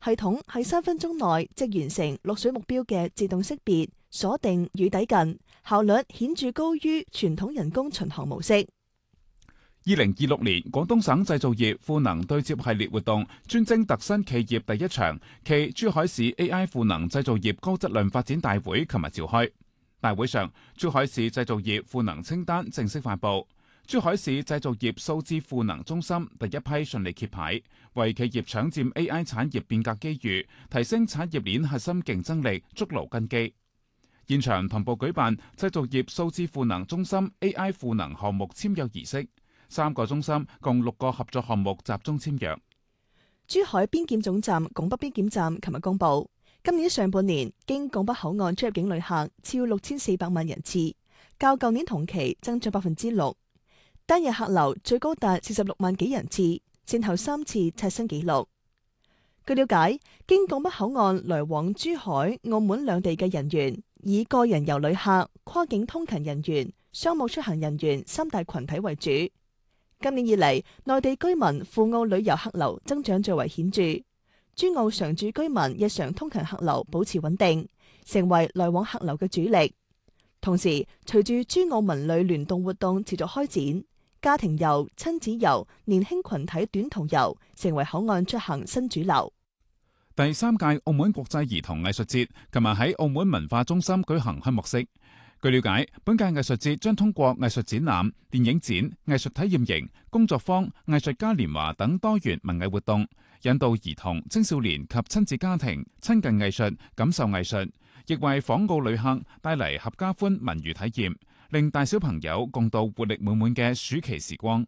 系統喺3分鐘內即完成落水目標嘅自動識別、鎖定與抵近，效率顯著高於傳統人工巡航模式。 2026年，廣東省製造業賦能對接系列活動專精特新企業第一場暨珠海市 AI 賦能製造業高質量發展大會琴日召開。大會上，珠海市製造業賦能清單正式發布，珠海市製造業數字賦能中心第一批順利揭牌，為企業搶佔 AI 產業變革機遇、提升產業鏈核心競爭力築牢根基。現場同步舉辦製造業數字賦能中心 AI 賦能項目簽約儀式。3個中心共6個合作項目集中簽約。 珠海邊檢總站拱北邊檢站琴日公布，今年上半年經拱北口岸出入境旅客超6400萬人次，較舊年同期增長6%。單日客流最高達46萬幾人次，先後3次刷新紀錄。據了解，經拱北口岸來往珠海、澳門兩地嘅人員，以個人遊旅客、跨境通勤人員、商務出行人員3大群體為主。今年以嚟，內地居民赴澳旅遊客流增長最為顯著，珠澳常住居民日常通勤客流保持穩定，成為來往客流嘅主力。同時，隨住珠澳文旅聯動活動持續開展，家庭遊、親子遊、年輕群體短途遊成為口岸出行新主流。 第3屆澳門國際兒童藝術節琴日喺澳門文化中心舉行開幕式。據了解，本屆藝術節將通過藝術展覽、電影展、藝術體驗營、工作坊、藝術嘉年華等多元文藝活動，引導兒童、青少年及親子家庭親近藝術、感受藝術，亦為訪澳旅客帶嚟合家歡文娛體驗，令大小朋友共度活力滿滿嘅暑期時光。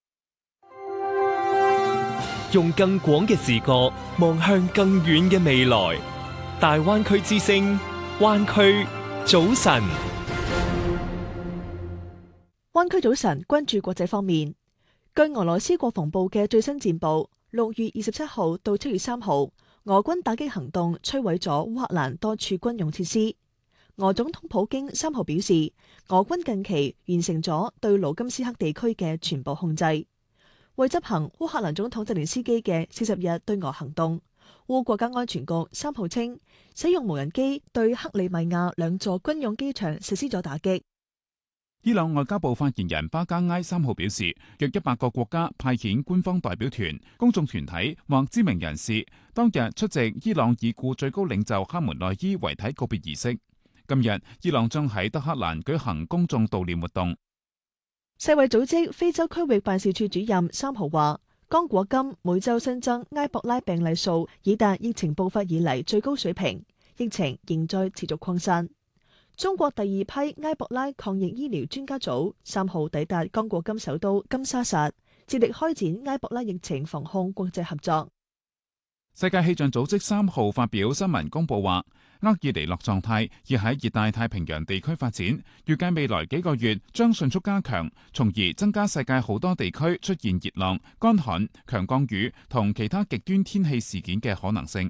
用更廣嘅視角望向更遠嘅未來，大灣區之聲，灣區早晨。 灣區早晨關注國際方面，據俄羅斯國防部嘅最新戰報，6月27號到7月3號，俄軍打擊行動摧毀咗烏克蘭多處軍用設施。俄總統普京3號表示，俄軍近期完成咗對盧甘斯克地區嘅全部控制。為執行烏克蘭總統澤連斯基嘅40日對俄行動，烏國家安全局3號稱，使用無人機對克里米亞2座軍用機場實施咗打擊。 伊朗外交部發言人巴加埃3號表示，約100個國家派遣官方代表團、公眾團體或知名人士當日出席伊朗已故最高領袖哈梅內伊遺體告別儀式。今日，伊朗將喺德黑蘭舉行公眾悼念活動。 世衛組織非洲區域辦事處主任3號話，剛果金每週新增埃博拉病例數已達疫情爆發以嚟最高水平，疫情仍在持續擴散。中國第2批埃博拉抗疫醫療專家組3號抵達剛果金首都金沙薩，致力開展埃博拉疫情防控國際合作。 世界氣象組織3號發表新聞公佈話，厄爾尼諾狀態已喺熱帶太平洋地區發展，預計未來幾個月將迅速加強，從而增加世界好多地區出現熱浪、乾旱、強降雨同其他極端天氣事件嘅可能性。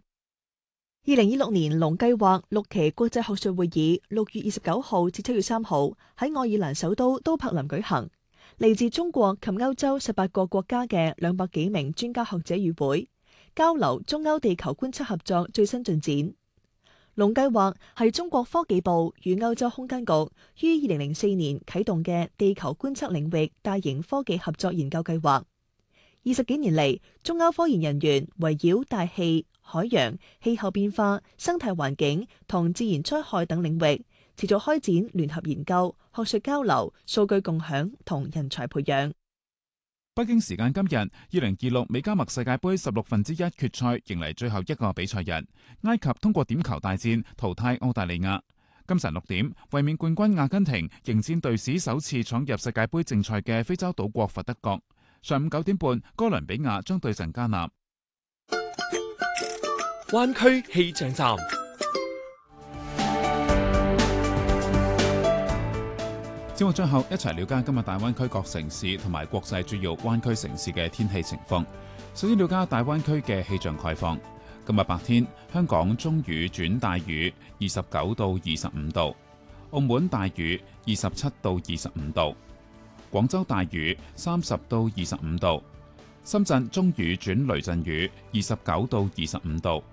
2026年龍計劃6期國際學術會議6月29號至7月3號喺愛爾蘭首都都柏林舉行，嚟自中國及歐洲18個國家嘅200幾名專家學者與會，交流中歐地球觀測合作最新進展。龍計劃係中國科技部與歐洲空間局於2004年啟動嘅地球觀測領域大型科技合作研究計劃。20幾年嚟，中歐科研人員圍繞大氣、海洋、氣候變化、生態環境同自然災害等領域，持續開展聯合研究、學術交流、數據共享同人才培養。 北京時間今日，2026美加墨世界盃1/16決賽迎嚟最後一個比賽日，埃及通過點球大戰淘汰澳大利亞。今晨6點，衛冕冠軍阿根廷迎戰隊史首次闖入世界盃正賽嘅非洲島國佛得角。上午9點半，哥倫比亞將對陣加納。 灣區氣象站。 節目最後一齊了解今日大灣區各城市同埋國際主要灣區城市嘅天氣情況。首先了解大灣區嘅氣象概況。今日白天，香港中雨轉大雨，29到25度；澳門大雨，27到25度；廣州大雨，30到25度；深圳中雨轉雷陣雨，29到25度。